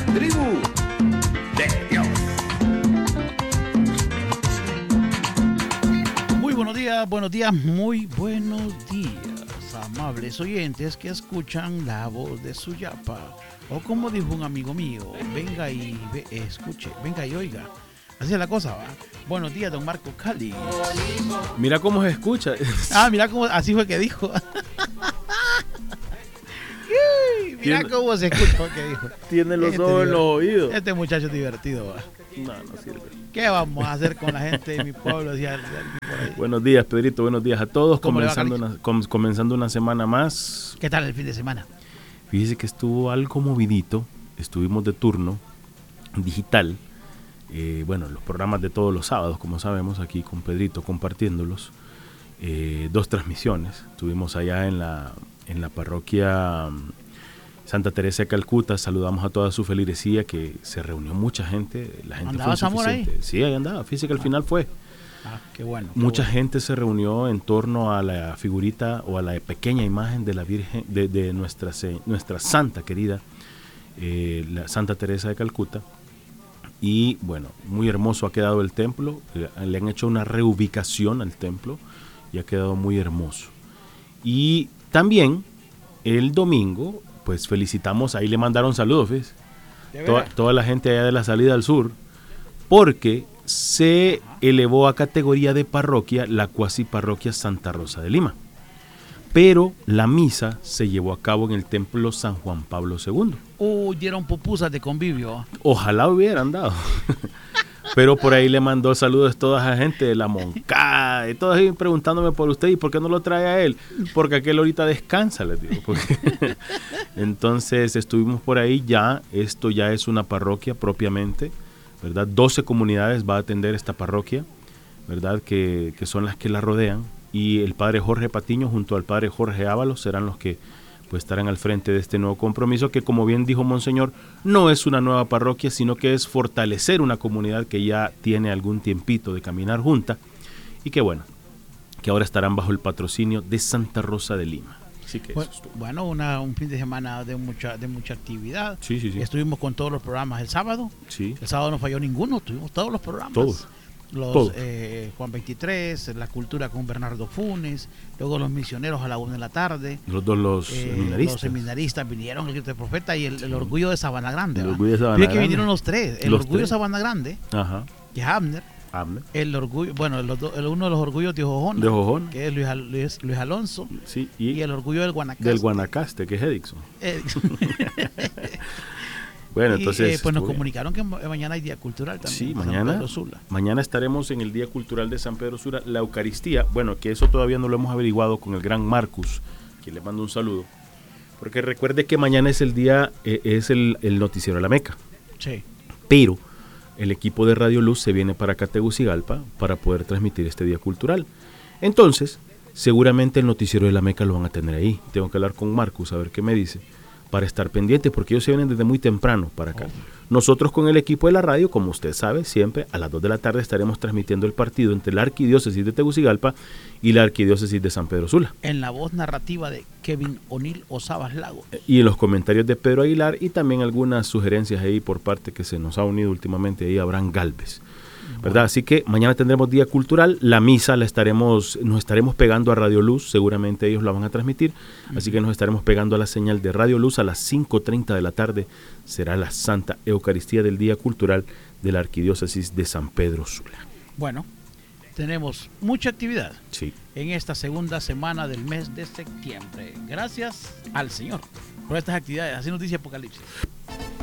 tribu de Dios. Muy buenos días, muy buenos días, amables oyentes que escuchan la voz de Suyapa. O como dijo un amigo mío, venga y escuche, venga y oiga. Así es la cosa, ¿va? Buenos días, don Marco Cali. Mira cómo se escucha. Mira cómo, así fue que dijo. Mira cómo se escucha fue que dijo. Tiene los ojos en los oídos. Este muchacho es divertido, ¿va? No sirve. ¿Qué vamos a hacer con la gente de mi pueblo? Por ahí? Buenos días, Pedrito, buenos días a todos. ¿Cómo le va, Comenzando una semana más. ¿Qué tal el fin de semana? Fíjese que estuvo algo movidito. Estuvimos de turno digital. Los programas de todos los sábados, como sabemos, aquí con Pedrito compartiéndolos. 2 transmisiones. Estuvimos allá en la parroquia Santa Teresa de Calcuta. Saludamos a toda su feligresía, que se reunió mucha gente. La gente ¿Andaba fue suficiente. Ahí? Sí, ahí andaba. Fíjese que al final fue. Qué bueno. Mucha gente se reunió en torno a la figurita o a la pequeña imagen de la Virgen, de nuestra santa querida, la Santa Teresa de Calcuta. Y bueno, muy hermoso ha quedado el templo. Le han hecho una reubicación al templo y ha quedado muy hermoso. Y también el domingo, pues felicitamos, ahí le mandaron saludos, ¿ves? Toda la gente allá de la salida al sur, porque se elevó a categoría de parroquia la cuasi parroquia Santa Rosa de Lima. Pero la misa se llevó a cabo en el templo San Juan Pablo II. Dieron pupusas de convivio. Ojalá hubieran dado. Pero por ahí le mandó saludos toda esa gente de la Moncada, y todos ahí preguntándome por usted, ¿y por qué no lo trae a él? Porque aquel ahorita descansa, les digo. Entonces estuvimos por ahí ya. Esto ya es una parroquia propiamente, ¿verdad? 12 comunidades va a atender esta parroquia, ¿verdad? Que son las que la rodean. Y el padre Jorge Patiño junto al padre Jorge Ábalos serán los que pues estarán al frente de este nuevo compromiso, que como bien dijo Monseñor, no es una nueva parroquia, sino que es fortalecer una comunidad que ya tiene algún tiempito de caminar junta, y que bueno, que ahora estarán bajo el patrocinio de Santa Rosa de Lima. Así que un fin de semana de mucha actividad. Sí. Estuvimos con todos los programas el sábado. Sí. El sábado no falló ninguno, tuvimos todos los programas. Todos. Juan 23, la cultura con Bernardo Funes, luego los misioneros a la 1 de la tarde. Los seminaristas. Los seminaristas vinieron, el grito del profeta y el orgullo de Sabana Grande. El orgullo de Sabana Fíjate que Grande. vinieron los tres. El Los orgullo tres. de Sabana Grande, Ajá. que es Abner. El orgullo, uno de los orgullos de Jojona, que es Luis Alonso. Sí, y el orgullo del Guanacaste. Del Guanacaste, que es Edixon. Bueno, entonces pues nos comunicaron que mañana hay Día Cultural también. Sí, mañana estaremos en el Día Cultural de San Pedro Sula, la Eucaristía. Bueno, que eso todavía no lo hemos averiguado con el gran Marcus, quien le mando un saludo. Porque recuerde que mañana es el día, es el noticiero de la Meca. Sí. Pero el equipo de Radio Luz se viene para acá, Tegucigalpa, para poder transmitir este Día Cultural. Entonces, seguramente el noticiero de la Meca lo van a tener ahí. Tengo que hablar con Marcus a ver qué me dice, para estar pendientes, porque ellos se vienen desde muy temprano para acá. Nosotros con el equipo de la radio, como usted sabe, siempre a las 2 de la tarde estaremos transmitiendo el partido entre la Arquidiócesis de Tegucigalpa y la Arquidiócesis de San Pedro Sula. En la voz narrativa de Kevin O'Neill Osabas Lago. Y en los comentarios de Pedro Aguilar, y también algunas sugerencias ahí por parte que se nos ha unido últimamente ahí Abraham Galvez. ¿Verdad? Así que mañana tendremos Día Cultural. La misa nos estaremos pegando a Radio Luz, seguramente ellos la van a transmitir, así que nos estaremos pegando a la señal de Radio Luz. A las 5:30 de la tarde será la Santa Eucaristía del Día Cultural de la Arquidiócesis de San Pedro Sula. Bueno, tenemos mucha actividad en esta segunda semana del mes de septiembre. Gracias al Señor por estas actividades. Así nos dice Apocalipsis.